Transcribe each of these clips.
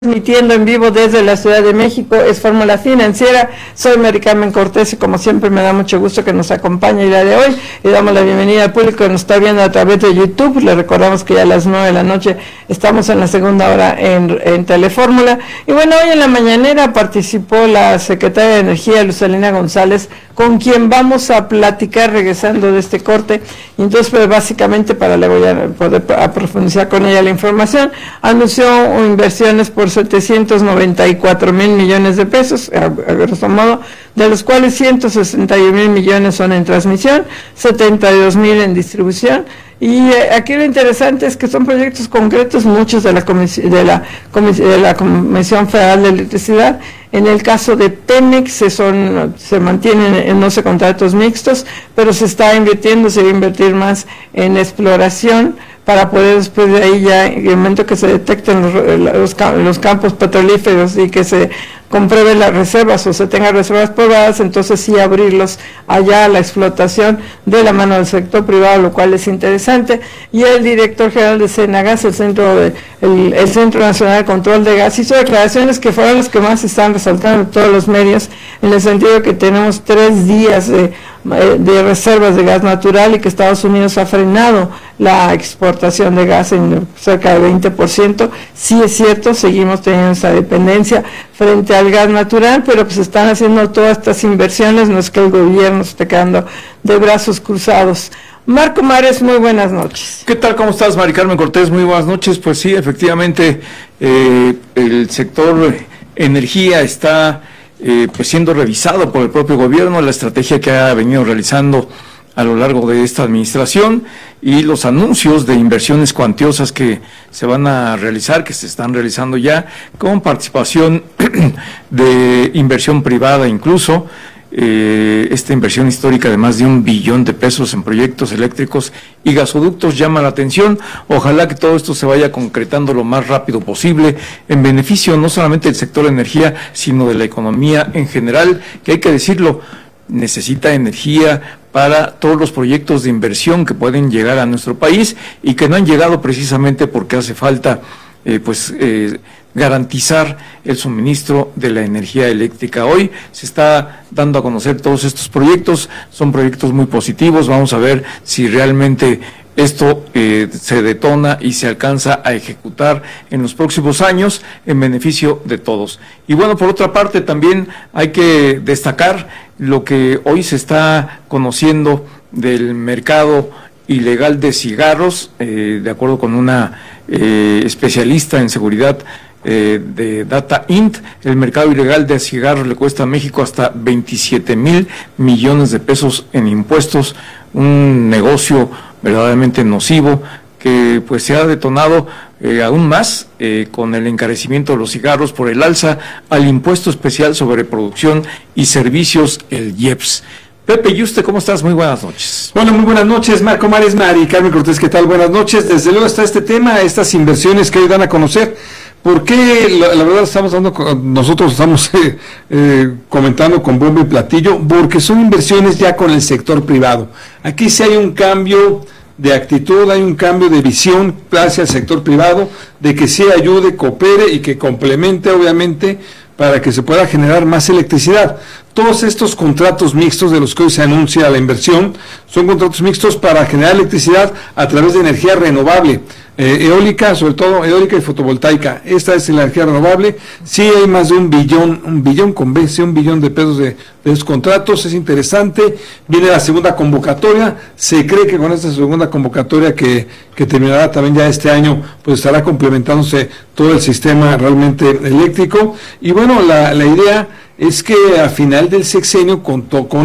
Transmitiendo en vivo desde la Ciudad de México, es Fórmula Financiera. Soy Mari Carmen Cortés y como siempre me da mucho gusto que nos acompañe el día de hoy y damos la bienvenida al público que nos está viendo a través de YouTube. Le recordamos que ya a las 9 de la noche estamos en la segunda hora en Telefórmula. Y bueno, hoy en la mañanera participó la secretaria de Energía, Luzalina González, con quien vamos a platicar regresando de este corte. Y entonces, pues, básicamente, para luego poder profundizar con ella la información, anunció inversiones por 794,000 millones de pesos, a grosso modo, de los cuales 161,000 millones son en transmisión, 72,000 en distribución. Y aquí lo interesante es que son proyectos concretos, muchos de la Comisión Federal de Electricidad. En el caso de Pemex se mantienen en 11 contratos mixtos, pero se está invirtiendo, se va a invertir más en exploración para poder después de ahí ya, en el momento que se detecten los campos petrolíferos y que se comprueben las reservas o se tengan reservas probadas, entonces sí abrirlos allá a la explotación de la mano del sector privado, lo cual es interesante. Y el director general de Senagas, el Centro Nacional de Control de Gas, hizo declaraciones que fueron las que más están resaltando en todos los medios, en el sentido de que tenemos 3 días de reservas de gas natural y que Estados Unidos ha frenado la exportación de gas en cerca de 20%. Sí es cierto, seguimos teniendo esa dependencia frente al gas natural, pero pues están haciendo todas estas inversiones, no es que el gobierno esté quedando de brazos cruzados. Marco Mares, muy buenas noches. ¿Qué tal? ¿Cómo estás, Mari Carmen Cortés? Muy buenas noches. Pues sí, efectivamente, el sector energía está pues siendo revisado por el propio gobierno, la estrategia que ha venido realizando a lo largo de esta administración y los anuncios de inversiones cuantiosas que se van a realizar, que se están realizando ya, con participación de inversión privada incluso. Esta inversión histórica de más de 1 billón de pesos en proyectos eléctricos y gasoductos llama la atención. Ojalá que todo esto se vaya concretando lo más rápido posible en beneficio no solamente del sector energía, sino de la economía en general, que hay que decirlo, necesita energía para todos los proyectos de inversión que pueden llegar a nuestro país y que no han llegado precisamente porque hace falta garantizar el suministro de la energía eléctrica. Hoy se está dando a conocer todos estos proyectos, son proyectos muy positivos, vamos a ver si realmente esto se detona y se alcanza a ejecutar en los próximos años en beneficio de todos. Y bueno, por otra parte también hay que destacar lo que hoy se está conociendo del mercado ilegal de cigarros, de acuerdo con una especialista en seguridad de Data Int. El mercado ilegal de cigarros le cuesta a México hasta 27,000 millones de pesos en impuestos, un negocio verdaderamente nocivo que pues se ha detonado aún más con el encarecimiento de los cigarros por el alza al impuesto especial sobre producción y servicios, el IEPS. Pepe Yuste, ¿cómo estás? Muy buenas noches. Bueno, muy buenas noches, Marco Mares, Mari Carmen Cortés, ¿qué tal? Buenas noches. Desde luego está este tema, estas inversiones que hoy dan a conocer. ¿Por qué? La verdad nosotros estamos comentando con bombo y platillo, porque son inversiones ya con el sector privado. Aquí sí hay un cambio de actitud, hay un cambio de visión hacia el sector privado, de que sí ayude, coopere y que complemente, obviamente, para que se pueda generar más electricidad. Todos estos contratos mixtos de los que hoy se anuncia la inversión son contratos mixtos para generar electricidad a través de energía renovable, eólica, sobre todo eólica y fotovoltaica. Esta es la energía renovable. Sí hay más de un billón con B, sí, 1 billón de pesos de esos contratos. Es interesante. Viene la segunda convocatoria. Se cree que con esta segunda convocatoria que terminará también ya este año, pues estará complementándose todo el sistema realmente eléctrico. Y bueno, la idea es que a final del sexenio, con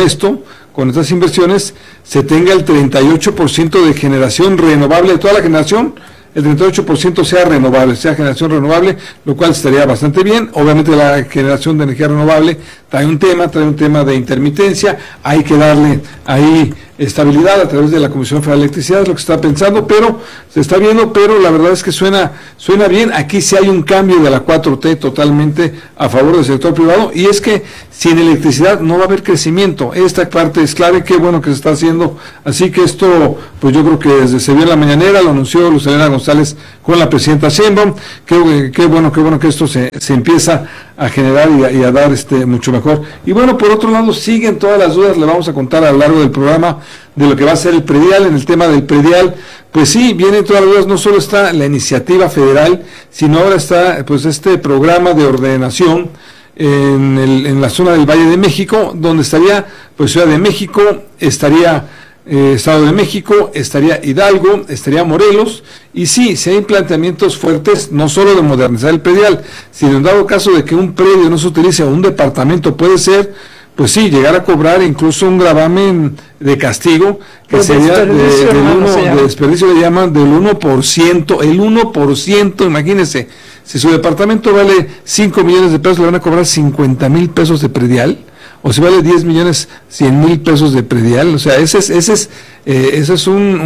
estas inversiones, se tenga el 38% de generación renovable de toda la generación, el 38% sea renovable, sea generación renovable, lo cual estaría bastante bien. Obviamente la generación de energía renovable trae un tema de intermitencia, hay que darle ahí estabilidad a través de la Comisión Federal de Electricidad, es lo que se está pensando, pero se está viendo, pero la verdad es que suena bien. Aquí sí hay un cambio de la 4T totalmente a favor del sector privado, y es que sin electricidad no va a haber crecimiento. Esta parte es clave, qué bueno que se está haciendo, así que esto, pues yo creo que desde se vio en la mañanera, lo anunció Luz Helena González con la presidenta Sheinbaum, qué bueno que esto se empieza a generar y a dar mucho mejor. Y bueno, por otro lado, siguen todas las dudas, le vamos a contar a lo largo del programa de lo que va a ser el predial. En el tema del predial, pues sí, vienen todas las dudas, no solo está la iniciativa federal, sino ahora está pues este programa de ordenación en la zona del Valle de México, donde estaría pues Ciudad de México, estaría Estado de México, estaría Hidalgo, estaría Morelos, y sí, si hay planteamientos fuertes, no solo de modernizar el predial, sino en dado caso de que un predio no se utilice, o un departamento puede ser, pues sí, llegar a cobrar incluso un gravamen de castigo, que pues sería de desperdicio, le llaman del 1%, el 1%, imagínense, si su departamento vale 5 millones de pesos, le van a cobrar 50,000 pesos de predial, o si vale 10 millones, 100,000 pesos de predial. O sea, ese es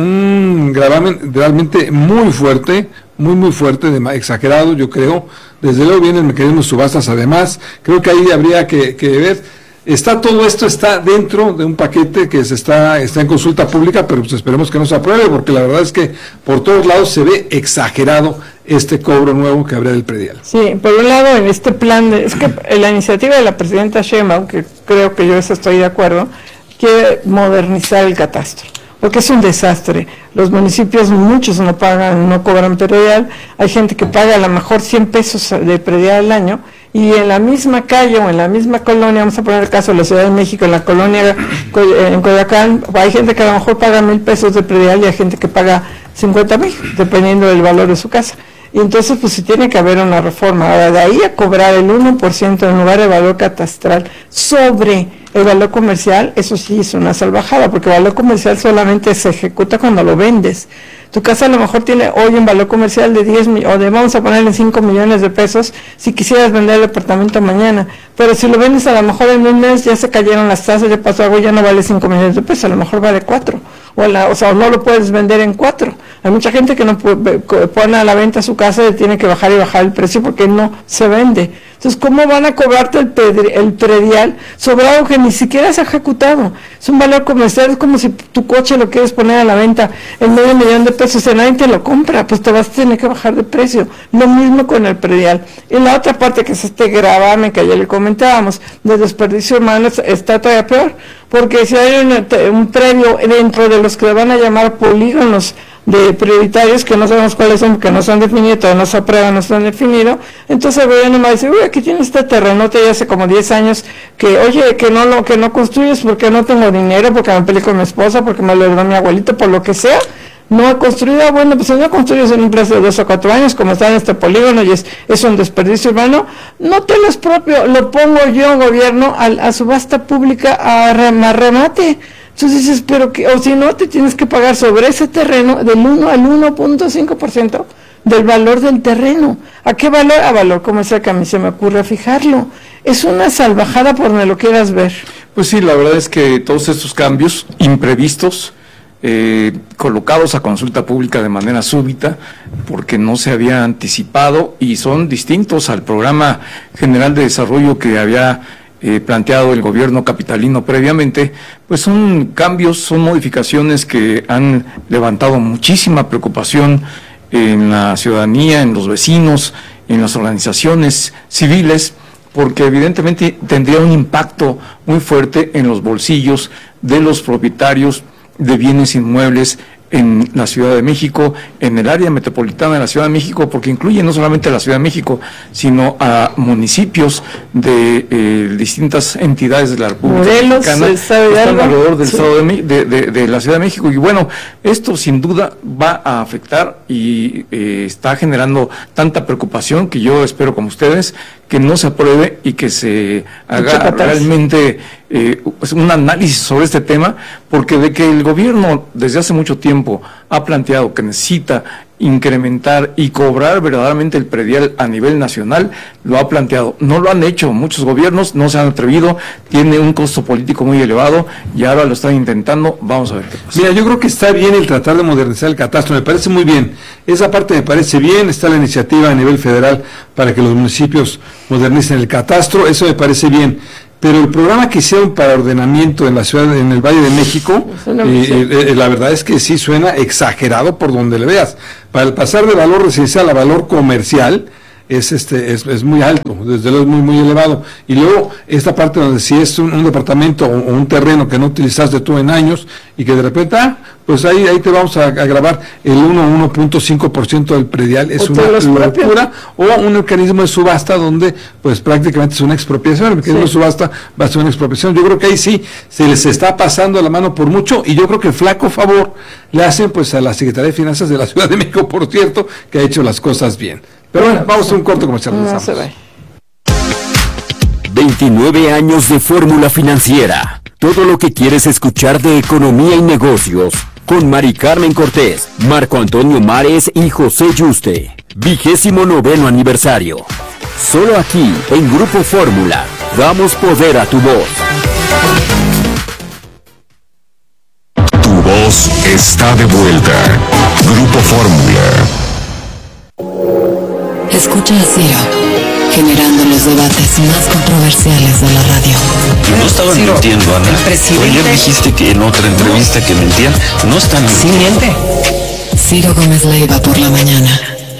un gravamen realmente muy fuerte, muy fuerte, exagerado, yo creo. Desde luego vienen mecanismos subastas, además, creo que ahí habría que ver. Todo esto está dentro de un paquete que está en consulta pública, pero pues esperemos que no se apruebe, porque la verdad es que por todos lados se ve exagerado este cobro nuevo que habría del predial. Sí, por un lado, en este plan, es que la iniciativa de la presidenta Sheinbaum, que creo que yo estoy de acuerdo, quiere modernizar el catastro, porque es un desastre. Los municipios, muchos no cobran predial, hay gente que paga a lo mejor 100 pesos de predial al año, y en la misma calle o en la misma colonia, vamos a poner el caso de la Ciudad de México, en la colonia en Coyoacán, hay gente que a lo mejor paga 1,000 pesos de predial y hay gente que paga 50,000, dependiendo del valor de su casa. Y entonces, pues sí tiene que haber una reforma. Ahora, de ahí a cobrar el 1% en lugar de valor catastral sobre el valor comercial, eso sí es una salvajada, porque el valor comercial solamente se ejecuta cuando lo vendes. Tu casa a lo mejor tiene hoy un valor comercial de 10 o de, vamos a ponerle 5 millones de pesos si quisieras vender el departamento mañana, pero si lo vendes a lo mejor en un mes ya se cayeron las tasas, ya pasó algo, ya no vale 5 millones de pesos, a lo mejor vale 4, o sea, no lo puedes vender en 4. Hay mucha gente que no pone a la venta su casa y tiene que bajar el precio porque no se vende. Entonces, ¿cómo van a cobrarte el predial sobre algo que ni siquiera se ha ejecutado? Es un valor comercial, es como si tu coche lo quieres poner a la venta en $500,000 de pesos, y nadie te lo compra, pues te vas a tener que bajar de precio. Lo mismo con el predial. Y la otra parte, que es este gravamen que ayer le comentábamos, de desperdicio humano, está todavía peor, porque si hay un predio dentro de los que le van a llamar polígonos de prioritarios, que no sabemos cuáles son, porque no se han definido, todavía no se aprueban, no se han definido, entonces el gobierno me dice, uy, aquí tiene este terrenote ya hace como 10 años, que oye, que no construyes porque no tengo dinero, porque me peleé con mi esposa, porque me lo heredó mi abuelito, por lo que sea, no ha construido. Bueno, pues si no construyes en un plazo de 2 o 4 años, como está en este polígono, y es un desperdicio urbano, no te lo expropio, lo pongo yo, gobierno, a subasta pública a remate. Entonces dices, pero que, o si no, te tienes que pagar sobre ese terreno del 1 al 1.5% del valor del terreno. ¿A qué valor? A valor comercial, que a mí se me ocurre fijarlo. Es una salvajada por donde lo quieras ver. Pues sí, la verdad es que todos estos cambios imprevistos, colocados a consulta pública de manera súbita, porque no se había anticipado, y son distintos al programa general de desarrollo que había planteado el gobierno capitalino previamente, pues son cambios, son modificaciones que han levantado muchísima preocupación en la ciudadanía, en los vecinos, en las organizaciones civiles, porque evidentemente tendría un impacto muy fuerte en los bolsillos de los propietarios de bienes inmuebles en la Ciudad de México, en el área metropolitana de la Ciudad de México, porque incluye no solamente a la Ciudad de México, sino a municipios de distintas entidades de la República Mexicana, que están alrededor del estado de la Ciudad de México. Y bueno, esto sin duda va a afectar y está generando tanta preocupación que yo espero, como ustedes, que no se apruebe y que se haga realmente un análisis sobre este tema, porque de que el gobierno desde hace mucho tiempo ha planteado que necesita incrementar y cobrar verdaderamente el predial a nivel nacional, lo ha planteado. No lo han hecho muchos gobiernos, no se han atrevido, tiene un costo político muy elevado y ahora lo están intentando. Vamos a ver qué pasa. Mira, yo creo que está bien el tratar de modernizar el catastro, me parece muy bien. Esa parte me parece bien, está la iniciativa a nivel federal para que los municipios modernicen el catastro, eso me parece bien. Pero el programa que hicieron para ordenamiento en la ciudad, en el Valle de México, la verdad es que sí suena exagerado por donde le veas. Para el pasar de valor residencial a valor comercial, es muy alto, desde luego es muy elevado. Y luego esta parte donde si es un departamento o un terreno que no utilizaste tú en años y que de repente, pues ahí te vamos a grabar el 1.5% del predial, es una locura, o un mecanismo de subasta donde pues prácticamente es una expropiación. El mecanismo de subasta va a ser una expropiación. Yo creo que ahí sí se les está pasando la mano por mucho, y yo creo que flaco favor le hacen pues a la Secretaría de Finanzas de la Ciudad de México, por cierto, que ha hecho las cosas bien. Pero bueno, vamos a un corto comercial. No se ve. 29 años de fórmula financiera. Todo lo que quieres escuchar de economía y negocios. Con Mari Carmen Cortés, Marco Antonio Mares y José Yuste. 29º aniversario. Solo aquí, en Grupo Fórmula. Damos poder a tu voz. Tu voz está de vuelta. Grupo Fórmula. Escucha a Ciro, generando los debates más controversiales de la radio. No estaban mintiendo, Ana. Ayer dijiste que en otra entrevista que mentían. No están mintiendo. Sí miente. Ciro Gómez Leiva por la mañana.